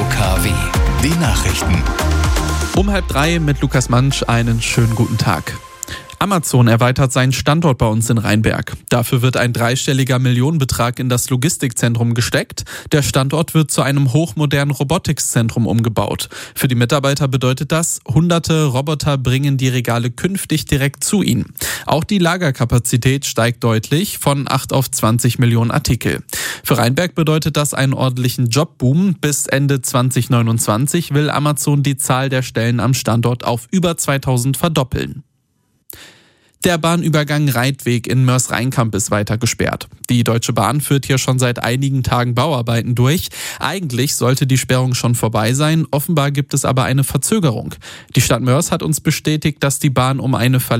UKW, die Nachrichten. Um 2:30 mit Lukas Mansch einen schönen guten Tag. Amazon erweitert seinen Standort bei uns in Rheinberg. Dafür wird ein 3-stelliger Millionenbetrag in das Logistikzentrum gesteckt. Der Standort wird zu einem hochmodernen Robotikzentrum umgebaut. Für die Mitarbeiter bedeutet das, hunderte Roboter bringen die Regale künftig direkt zu ihnen. Auch die Lagerkapazität steigt deutlich von 8 auf 20 Millionen Artikel. Für Rheinberg bedeutet das einen ordentlichen Jobboom. Bis Ende 2029 will Amazon die Zahl der Stellen am Standort auf über 2000 verdoppeln. Der Bahnübergang Reitweg in Moers-Rheinkamp ist weiter gesperrt. Die Deutsche Bahn führt hier schon seit einigen Tagen Bauarbeiten durch. Eigentlich sollte die Sperrung schon vorbei sein, offenbar gibt es aber eine Verzögerung. Die Stadt Moers hat uns bestätigt, dass die Bahn um eine